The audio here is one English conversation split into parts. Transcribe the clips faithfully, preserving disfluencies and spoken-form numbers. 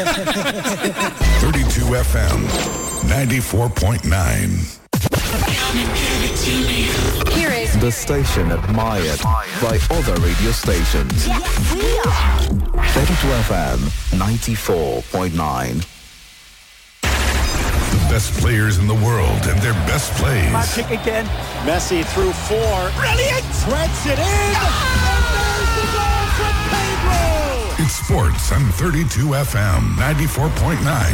thirty-two F M, ninety-four point nine. Here is the station admired by other radio stations. Yes, we are. thirty-two F M, ninety-four point nine. The best players in the world and their best plays. Kick again. Messi through four. Brilliant! Threads it in. Oh! And there's the goal from Pedro. It's sports on thirty-two F M, ninety-four point nine.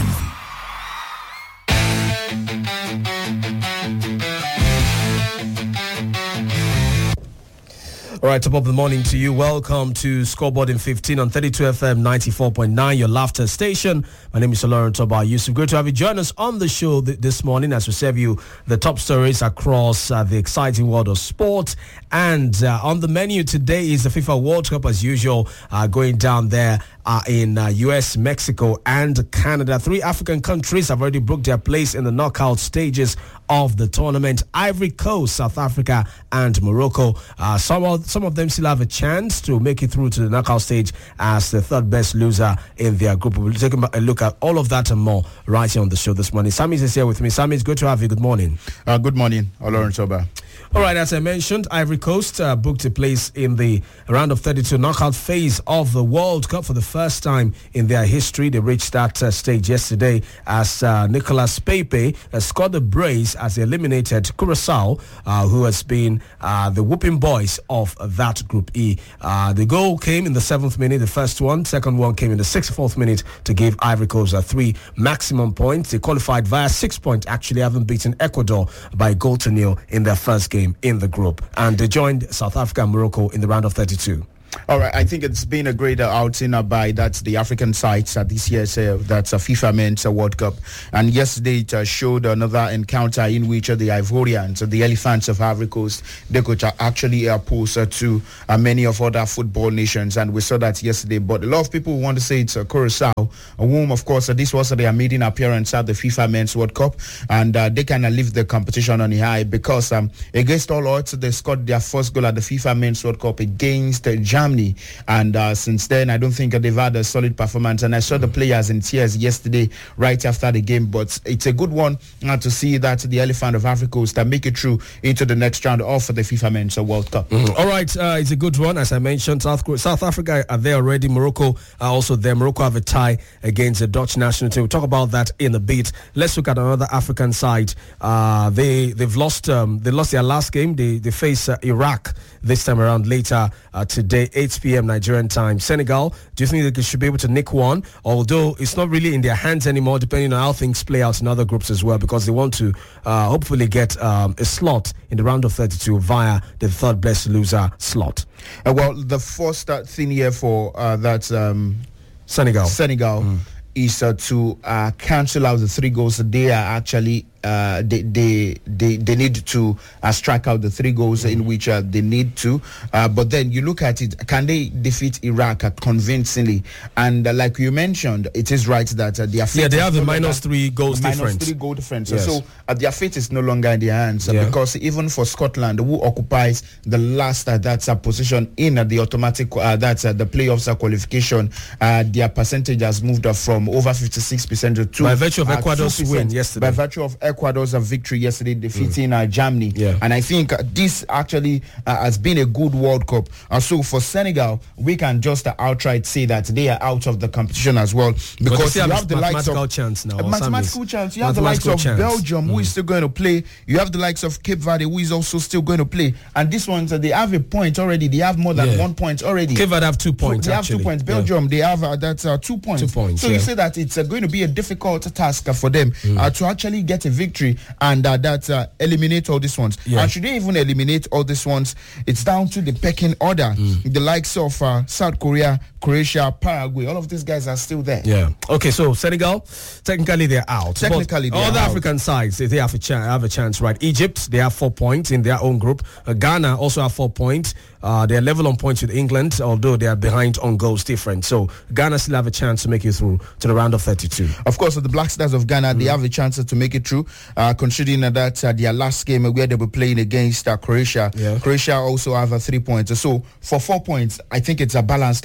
All right, top of the morning to you. Welcome to Scoreboard in fifteen on thirty-two F M ninety-four point nine, your laughter station. My name is Lauren Toba Yusuf. Great to have you join us on the show th- this morning as we serve you the top stories across uh, the exciting world of sport. And uh, on the menu today is the FIFA World Cup as usual, uh, going down there uh, in uh, U S, Mexico and Canada. Three African countries have already booked their place in the knockout stages of the tournament. Ivory Coast, South Africa and Morocco. Uh, some of Some of them still have a chance to make it through to the knockout stage as the third best loser in their group. We'll take a look at all of that and more right here on the show this morning. Sammy is here with me. Sammy, it's good to have you. Good morning. Uh, good morning, Lauren Toba. All right, as I mentioned, Ivory Coast uh, booked a place in the round of thirty-two knockout phase of the World Cup for the first time in their history. They reached that uh, stage yesterday as uh, Nicolas Pepe uh, scored the brace as they eliminated Curacao, uh, who has been uh, the whooping boys of that Group E. Uh, the goal came in the seventh minute, the first one. Second one came in the sixty-fourth minute to give Ivory Coast uh, three maximum points. They qualified via six points, actually having beaten Ecuador by a goal to nil in their first game in the group, and they joined South Africa and Morocco in the round of thirty-two. All right, I think it's been a great uh, outing uh, by that's the African sides at this year's uh, that's a FIFA Men's uh, World Cup. And yesterday it uh, showed another encounter in which uh, the Ivorians, uh, the Elephants of Ivory Coast, they could uh, actually uh, pose uh, to uh, many of other football nations, and we saw that yesterday. But a lot of people want to say it's uh, Curacao, whom of course uh, this was uh, their maiden appearance at the FIFA Men's World Cup, and uh, they kind of leave the competition on the high because um, against all odds they scored their first goal at the FIFA Men's World Cup against uh, Germany, and uh, since then I don't think they've had a solid performance, and I saw the players in tears yesterday right after the game. But it's a good one uh, to see that the Elephant of Ivory Coast uh, make it through into the next round of the FIFA Men's World Cup. Mm-hmm. All right, uh, it's a good one. As I mentioned, South South Africa are there already. Morocco are also there. Morocco have a tie against the Dutch national team. We'll talk about that in a bit. Let's look at another African side. Uh, they they've lost um, they lost their last game. They they face uh, Iraq this time around later uh, today, eight p.m. Nigerian time. Senegal, do you think they should be able to nick one? Although it's not really in their hands anymore, depending on how things play out in other groups as well, because they want to uh, hopefully get um, a slot in the round of thirty-two via the third best loser slot. Uh, well, the first uh, thing here for uh, that um, Senegal, Senegal mm. is uh, to uh, cancel out the three goals that they are actually Uh, they, they they they need to uh, strike out the three goals mm. in which uh, they need to. Uh, but then you look at it, can they defeat Iraq uh, convincingly? And uh, like you mentioned, it is right that uh, their fate yeah they have no a minus three goals minus difference. three goal difference. Yes. So uh, their fate is no longer in their hands uh, yeah. because even for Scotland, who occupies the last uh, that's a uh, position in uh, the automatic uh, that's uh, the playoffs uh, qualification, uh, their percentage has moved up from over fifty-six percent to two by virtue of uh, Ecuador's win yesterday. By virtue of Ecuador's uh, victory yesterday, defeating mm. uh, Germany. Yeah. And I think uh, this actually uh, has been a good World Cup. Uh, so for Senegal, we can just uh, outright say that they are out of the competition as well, because you have, have the likes of chance now. A mathematical chance. You have the likes of chance. Belgium, mm. who is still going to play. You have the likes of Cape Verde, who is also still going to play. And this one, uh, they have a point already. They have more than yeah. one point already. Cape Verde have two points. So they actually. have two points. Belgium, yeah. they have uh, that's uh, two points. Two points. So yeah. you say that it's uh, going to be a difficult task uh, for them mm. uh, to actually get a victory and uh, that uh, eliminate all these ones. Yeah. And should they even eliminate all these ones, it's down to the pecking order. Mm. The likes of uh, South Korea, Croatia, Paraguay, all of these guys are still there. Yeah. Okay, so Senegal, technically they're out. Technically but they're all the out. African sides, they have a, chance, have a chance, right? Egypt, they have four points in their own group. Uh, Ghana also have four points. Uh, they're level on points with England, although they are behind on goals different. So Ghana still have a chance to make it through to the round of thirty-two. Of course, the Black Stars of Ghana, mm. they have a chance to make it through, uh, considering that uh, their last game where they were playing against uh, Croatia. Yeah. Croatia also have uh, three points. So for four points, I think it's a balanced uh, for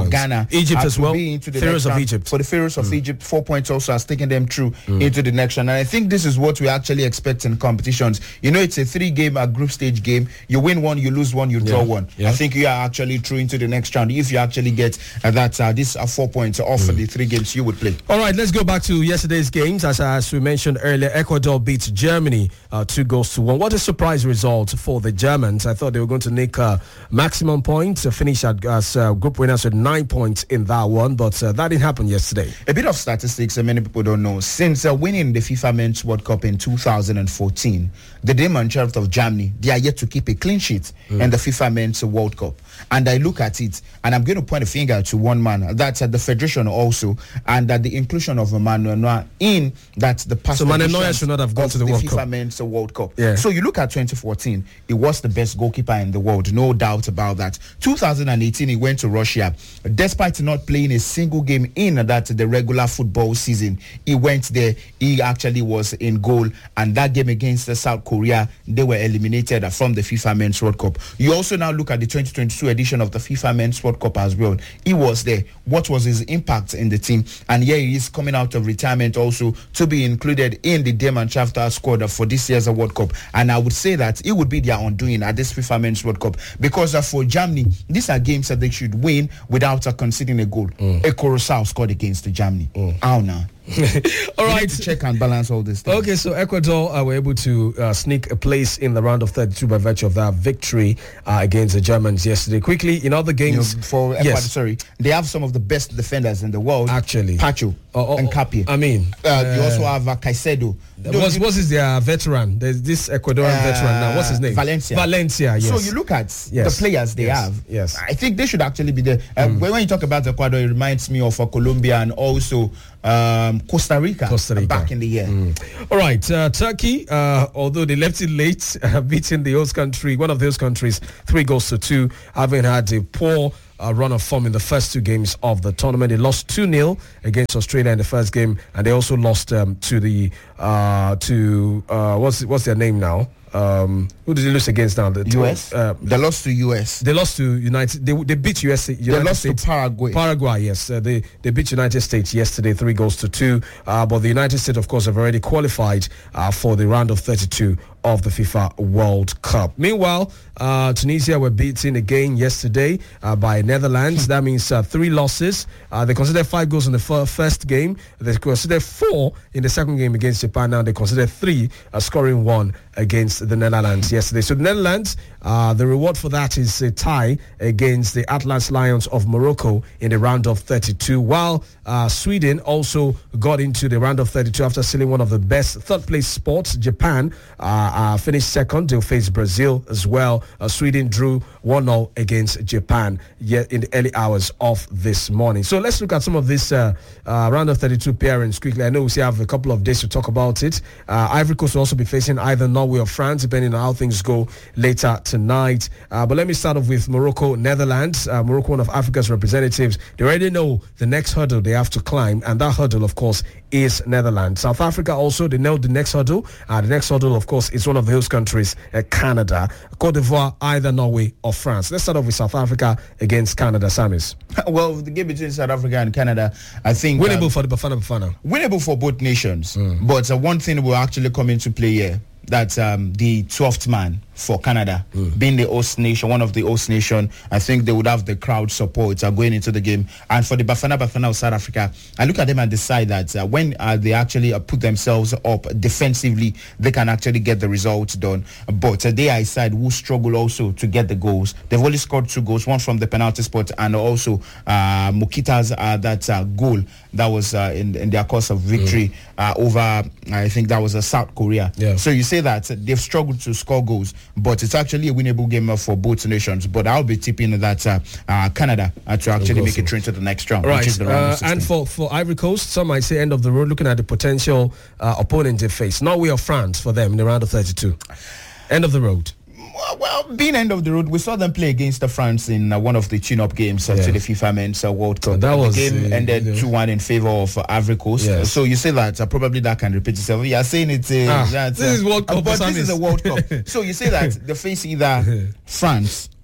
Netherlands. Ghana. Egypt uh, as well. Be into the Pharaohs next of round. Egypt. For the Pharaohs of Mm. Egypt, four points also has taken them through mm. into the next round. And I think this is what we actually expect in competitions. You know, it's a three-game uh, group stage game. You win one, you lose one, you draw yeah. one. Yeah. I think you are actually through into the next round if you actually get uh, that uh, this uh, four points off mm. the three games you would play. All right, let's go back to yesterday's games. As, as we mentioned earlier, Ecuador beat Germany uh, two goals to one. What a surprise result for the Germans. I thought they were going to nick uh, maximum points, uh, finish at, as uh, group winners with nine points in that one, but uh, that didn't happen yesterday. A bit of statistics that many people don't know. Since uh, winning the FIFA Men's World Cup in two thousand fourteen, the Mannschaft of Germany, they are yet to keep a clean sheet mm. in the FIFA Men's World Cup. And I look at it, and I'm going to point a finger to one man. That's at the Federation also, and that the inclusion of Manuel Neuer in that the past. So Manuel Neuer should not have gone to the, the World FIFA Cup. Men's World Cup. Yeah. So you look at twenty fourteen, he was the best goalkeeper in the world, no doubt about that. two thousand eighteen, he went to Russia. Despite not playing a single game in that the regular football season, he went there. He actually was in goal, and that game against the South Korea, they were eliminated from the FIFA Men's World Cup. You also now look at the twenty twenty-two edition of the FIFA Men's World Cup as well. He was there. What was his impact in the team? And here he is coming out of retirement also to be included in the Mannschaft squad for this year's World Cup. And I would say that it would be their undoing at this FIFA Men's World Cup, because uh, for Germany, these are games that they should win without uh, conceding a goal. Mm. A Curaçao scored against Germany. Mm. How now? All right, to check and balance all this things. Okay, so Ecuador uh, were able to uh, sneak a place in the round of thirty-two by virtue of that victory uh, against the Germans yesterday. Quickly, in other games, you know, for Ecuador, yes. sorry, they have some of the best defenders in the world. Actually, Pacho oh, oh, and Capi. I mean, uh, uh, you also have uh, Caicedo. What's, what's his their veteran? There's this Ecuadorian uh, veteran now. What's his name? Valencia. Valencia. Yes. So you look at yes. the players they yes. have. Yes. I think they should actually be there. Uh, mm. when, when you talk about Ecuador, it reminds me of uh, Colombia and also um, Costa Rica. Costa Rica. Back in the year. Mm. All right, uh, Turkey, uh, although they left it late, uh, beating the host country, one of those countries, three goals to two, having had a poor uh, run of form in the first two games of the tournament. They lost two nil against Australia in the first game, and they also lost um, to the uh, to uh, what's what's their name now? Um, who did they lose against now? The U S. Uh, they lost to U S. They lost to United. They they beat U S. United they lost States. to Paraguay. Paraguay, yes. Uh, they they beat United States yesterday, three goals to two. Uh, but the United States, of course, have already qualified uh, for the round of thirty-two of the FIFA World Cup. Meanwhile, uh, Tunisia were beaten again yesterday uh, by Netherlands. That means uh, three losses. Uh, they considered five goals in the f- first game. They considered four in the second game against Japan. Now they considered three, uh, scoring one against the Netherlands yesterday. So the Netherlands, uh, the reward for that is a tie against the Atlas Lions of Morocco in the round of thirty-two, while uh, Sweden also got into the round of thirty-two after sealing one of the best third place spots. Japan uh, uh, finished second. They'll face Brazil as well. Uh, Sweden drew one nil against Japan yet in the early hours of this morning. So let's look at some of this uh, uh, round of thirty-two pairings quickly. I know we still have a couple of days to talk about it. Uh, Ivory Coast will also be facing either Norway or France, depending on how things go later tonight. Uh, but let me start off with Morocco, Netherlands. Uh, Morocco, one of Africa's representatives. They already know the next hurdle they have to climb, and that hurdle, of course, is Netherlands. South Africa also, they know the next hurdle. Uh, the next hurdle, of course, is one of the host countries, uh, Canada. Cote d'Ivoire, either Norway or France. Let's start off with South Africa against Canada, Samis. Well, the game between South Africa and Canada, I think... Winnable um, for the Bafana Bafana. Winnable for both nations. Mm. But uh, one thing will actually come into play here. That's um, the twelfth man for Canada, mm. being the host nation, one of the host nation. I think they would have the crowd support uh, going into the game. And for the Bafana Bafana of South Africa, I look at them and decide that uh, when uh, they actually uh, put themselves up defensively, they can actually get the results done. But uh, they are a side who struggle also to get the goals. They've only scored two goals, one from the penalty spot and also uh, Mukita's uh, that uh, goal that was uh, in, in their course of victory mm. uh, over, I think that was uh, South Korea. Yeah. So you say that they've struggled to score goals, but it's actually a winnable game for both nations. But I'll be tipping that uh, uh, Canada uh, to actually make it through into the next round, right. which is the round uh, of sixteen. And for, for Ivory Coast, some might say end of the road, looking at the potential uh, opponent they face. Norway or France for them in the round of thirty-two. End of the road. Well, being end of the road, we saw them play against the France in uh, one of the tune-up games uh, yeah. to the FIFA Men's uh, World Cup. So that was, the game uh, ended yeah. two one in favor of uh, Ivory Coast. Yes. Uh, so you say that uh, probably that can repeat itself. You are saying it's uh, ah, that, this uh, is World Cup, uh, but this is a World Cup. So you say that they face either France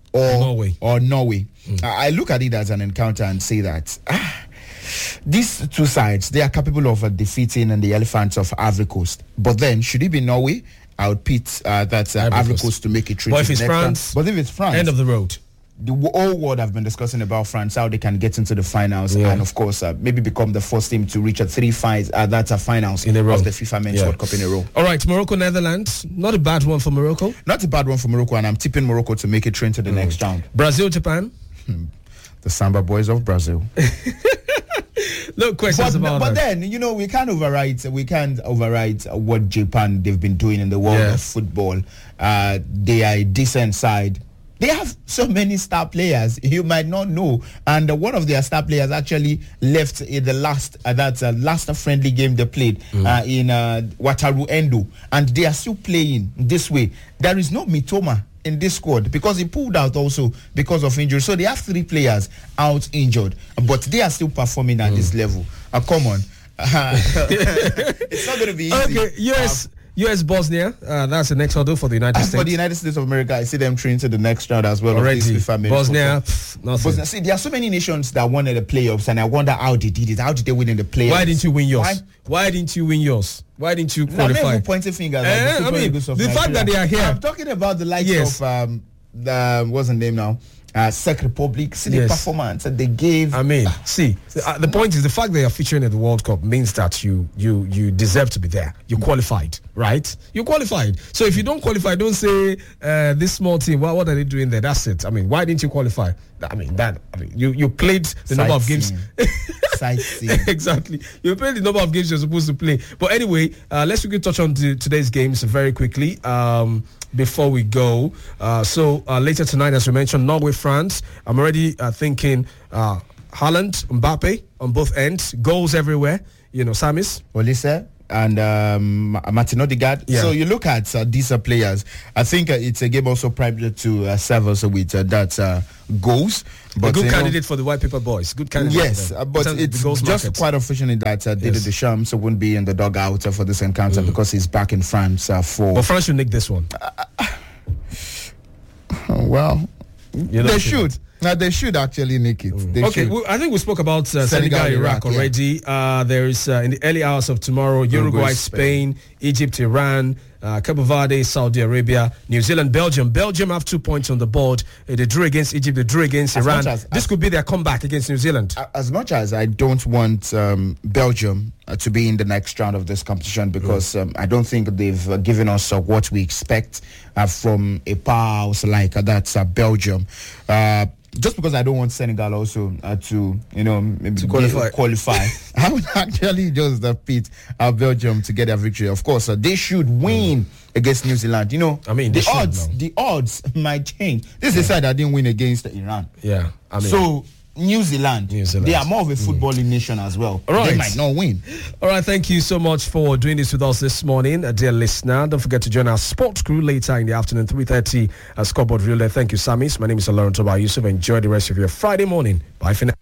or Norway. Or Norway. Mm. I look at it as an encounter and say that ah, these two sides, they are capable of uh, defeating the Elephants of Ivory Coast. But then, should it be Norway? I would pit uh, that uh, Ivory Coast. Coast to make it. But if it's France, round. But if it's France, end of the road. The whole world have been discussing about France, how they can get into the finals, yeah. and of course, uh, maybe become the first team to reach a three five. Uh, that's a finals in a row of the FIFA Men's yeah. World Cup in a row. All right, Morocco, Netherlands, not a bad one for Morocco. Not a bad one for Morocco, and I'm tipping Morocco to make it train to the mm. next round. Brazil, Japan, hmm. the Samba boys of Brazil. No questions but, about but that. But then, you know, we can't override. We can't override what Japan they've been doing in the world yeah. of football. Uh, they are a decent side. They have so many star players you might not know, and uh, one of their star players actually left in the last uh, that uh, last friendly game they played mm. uh, in uh, Wataru Endo, and they are still playing this way. There is no Mitoma in this squad because he pulled out also because of injury. So they have three players out injured, but they are still performing at mm. this level. Uh, come on, it's not going to be easy. Okay, yes. Uh, U S Bosnia, uh, that's the next hurdle for the United States. For the United States of America, I see them train to the next round as well. Already, Bosnia, pff, nothing. Bosnia, see, there are so many nations that won in the playoffs, and I wonder how they did it. How did they win in the playoffs? Why didn't you win yours? Why, Why didn't you win yours? Why didn't you qualify? I'm pointing fingers. Like eh, the I mean, the Nigeria. fact that they are here. I'm talking about the likes yes. of um, the what's the name now? Uh, Czech Republic, see the yes. performance that they gave. I mean, see, uh, the point is the fact that you're featuring at the World Cup means that you you you deserve to be there. You qualified, right? You qualified. So if you don't qualify, don't say uh, this small team. Well, what are they doing there? That's it. I mean, why didn't you qualify? I mean, that. I mean, you you played the Sight number of scene. games. Sightseeing. Exactly. You played the number of games you're supposed to play. But anyway, uh, let's quickly touch on to today's games very quickly. Um, before we go. Uh, so uh, later tonight, as we mentioned, Norway, France. I'm already uh, thinking uh, Haaland, Mbappe on both ends. Goals everywhere. You know, Samis. Olise and um, Martin Odegaard. Yeah. So you look at uh, these uh, players. I think uh, it's a game also primed to uh, serve us with uh, that uh, goals. But, a good candidate know, for the White Paper Boys. Good candidate. Yes, uh, but it's just market. Quite unfortunate that uh, Didier yes. Deschamps won't be in the dugout uh, for this encounter mm. because he's back in France uh, for... But France should nick this one. Uh, well, they should. Now they should actually nick it. Mm. Okay, well, I think we spoke about uh, Senegal, Senegal, Iraq, Iraq already. Yeah. Uh, there is uh, in the early hours of tomorrow, Uruguay, Uruguay Spain, Spain, Egypt, Iran, uh, Cabo Verde, Saudi Arabia, New Zealand, Belgium. Belgium have two points on the board. Uh, they drew against Egypt. They drew against as Iran. As, this as, could be their comeback against New Zealand. As much as I don't want um, Belgium uh, to be in the next round of this competition because mm. um, I don't think they've uh, given us uh, what we expect uh, from a powerhouse like uh, that's uh, Belgium. Uh, Just because I don't want Senegal also uh, to, you know, maybe to qualify, qualify I would actually just uh, pit uh, Belgium to get a victory. Of course, uh, they should win mm. against New Zealand. You know, I mean, the odds, the odds might change. This yeah. is a side that didn't win against Iran. Yeah, I mean, so. New Zealand, New Zealand, they are more of a footballing mm. nation as well. All right. They might not win. All right, thank you so much for doing this with us this morning, uh, dear listener. Don't forget to join our sports crew later in the afternoon, three thirty, uh, Scoreboard Relay. Thank you, Samis. My name is Lauren Toba Yusuf. Enjoy the rest of your Friday morning. Bye for now.